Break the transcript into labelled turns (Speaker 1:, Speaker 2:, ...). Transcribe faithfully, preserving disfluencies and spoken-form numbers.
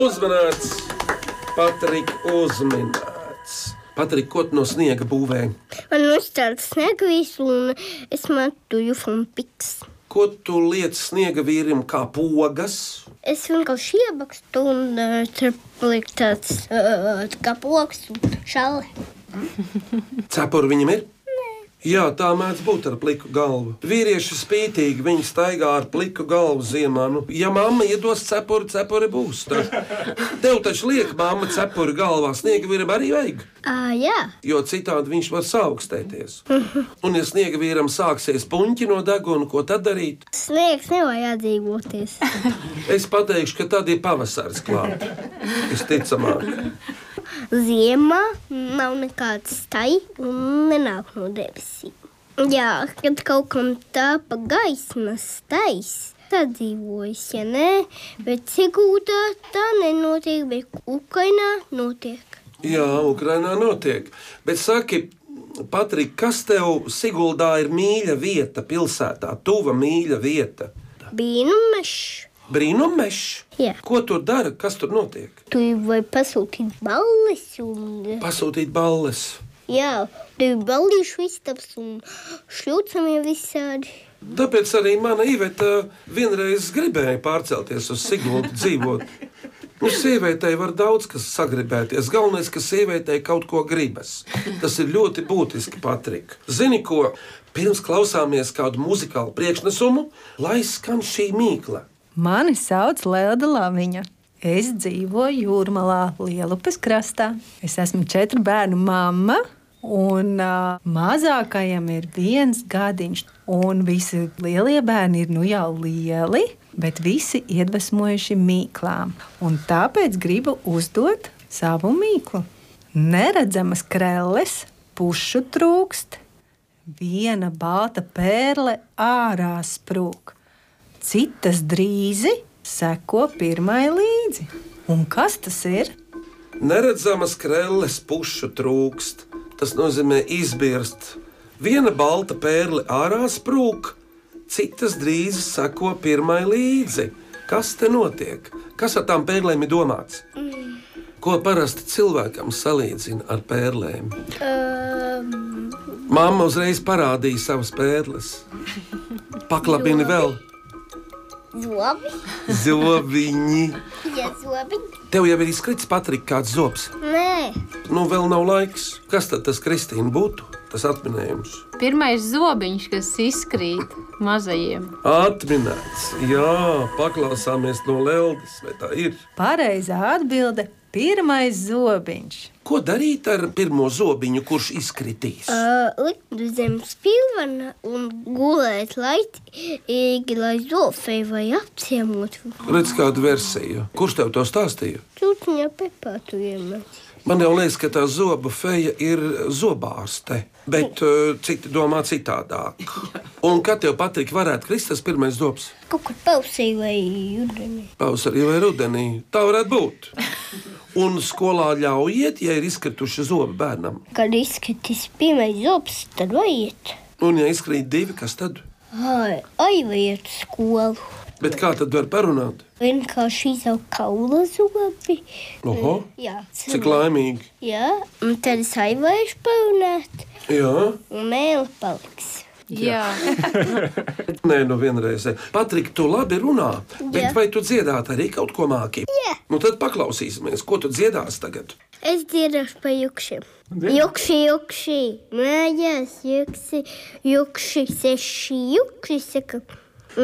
Speaker 1: Uzmanīts, Patrik, uzmanīts. Patrik, ko tu no sniega būvē?
Speaker 2: Man uzstāda sniega visu un es matuju funpiks.
Speaker 1: Ko tu liec sniega vīrim kā pogas?
Speaker 2: Es vienkārši iebakstu un uh, tur paliek tāds uh, kā pogas un šale.
Speaker 1: Cepuri viņam ir? Jā, tā mēdz būt ar pliku galvu. Vīrieši spītīgi, viņi staigā ar pliku galvu ziemā. Nu, ja mamma iedos cepuri, cepuri būs. Tā. Tev taču liek mamma cepuri galvā, sniega vīram arī vajag.
Speaker 2: Uh, jā.
Speaker 1: Jo citādi viņš var saaugstēties. Un ja sniega vīram sāksies puņķi no deguna, ko tad darīt?
Speaker 2: Sniegs nevajag atdzīvoties.
Speaker 1: Es pateikšu, ka tad ir pavasaris klāt. Visticamāk.
Speaker 2: Ziemā nav nekāds stai un nenāk no debesīm. Jā, kad kaut kam tāpa gaismas stais, tad dzīvojas, ja nē, bet Sigūdā tā nenotiek, bet Ukrainā notiek.
Speaker 1: Jā, Ukrainā notiek. Bet saki, Patrik, kas tev Siguldā ir mīļa vieta pilsētā, tuva mīļa vieta?
Speaker 2: Brīnummešs.
Speaker 1: Brīnummešs?
Speaker 2: Jā.
Speaker 1: Ko tur dara? Kas tur notiek?
Speaker 2: Tu vari pasūtīt balles un...
Speaker 1: Pasūtīt balles.
Speaker 2: Jā, tu ballīšu istabs un šļūcamie visādi.
Speaker 1: Tāpēc arī mana Iveta vienreiz gribēja pārcelties uz Siguldu dzīvot. Nu, sievietei var daudz kas sagribēties. Galvenais, ka sievietei kaut ko gribas. Tas ir ļoti būtiski, Patrik. Zini ko? Pirms klausāmies kādu muzikālu priekšnesumu, lai skan šī mīkla.
Speaker 3: Mani sauc Lelda Laviņa. Es dzīvoju Jūrmalā, Lielupes krastā. Es esmu četru bērnu mamma, un uh, mazākajam ir viens gadiņš. Un visi lielie bērni ir nu jau lieli, bet visi iedvesmojuši mīklām. Un tāpēc gribu uzdot savu mīklu. Neredzamas krelles, pušu trūkst, viena balta pērle ārā sprūk. Citas drīzi seko pirmai līdzi. Un kas tas ir?
Speaker 1: Neredzamas krelles pušu trūkst. Tas nozīmē izbirst. Viena balta pērle ārā sprūk, citas drīzi seko pirmai līdzi. Kas te notiek? Kas ar tām pērlēm ir domāts? Mm. Ko parasti cilvēkam salīdzina ar pērlēm? Um. Mamma uzreiz parādīja savas pērles. Paklabini vēl.
Speaker 2: Zobi.
Speaker 1: Zobiņi.
Speaker 2: Jā, zobiņi.
Speaker 1: Tev jau ir izkritis, Patrik, kāds zobs?
Speaker 2: Nē.
Speaker 1: Nu, vēl nav laiks. Kas tad tas, Kristīna, būtu? Tas atminējums.
Speaker 4: Pirmais zobiņš, kas izkrīt mazajiem.
Speaker 1: Atminēts. Jā, paklausāmies no Leldas, vai tā ir?
Speaker 3: Pareizā atbilde – pirmais zobiņš.
Speaker 1: Ko darīt ar pirmo zobiņu, kurš izkritīs?
Speaker 2: Uh, likt zem spilvena un gulēt laitīgi, lai zobfei vai apciemotu.
Speaker 1: Redz kādu versiju. Kurš tev to stāstīja?
Speaker 2: Cūciņā Pepā tu iemeti.
Speaker 1: Man jau liekas, ka tā zoba feja ir zobārste, bet uh, citi domā citādāk. Un kad tev, Patrik, varētu krist tas pirmais zobs?
Speaker 2: Kaut kur pavasarī vai rudenī.
Speaker 1: Pavasarī vai rudenī. Tā varētu būt. Un skolā ļaujiet, ja ir izkrituši zobi bērnam.
Speaker 2: Kad izskatīs pirmais zobs, tad vajag.
Speaker 1: Un ja izkrīt divi, kas tad?
Speaker 2: Ai, ai vajag skolu.
Speaker 1: Bet kā tad var parunāt?
Speaker 2: Vienkārši izaugt kaula zobi.
Speaker 1: Oho,
Speaker 2: jā,
Speaker 1: cik laimīgi.
Speaker 2: Jā, un tad es aivaišu parunāt.
Speaker 1: Jā.
Speaker 2: Un mēli paliks.
Speaker 4: Jā.
Speaker 1: Nē, nu vienreiz. Patrik, tu labi runā, bet
Speaker 2: Jā.
Speaker 1: vai tu dziedāt arī kaut ko māki?
Speaker 2: Jā.
Speaker 1: Nu tad paklausīsimies, ko tu dziedās tagad.
Speaker 2: Es dziedāšu pa jukšiem. Jukši, jukši, mājās, jukši, jukši, seši jukši, saka.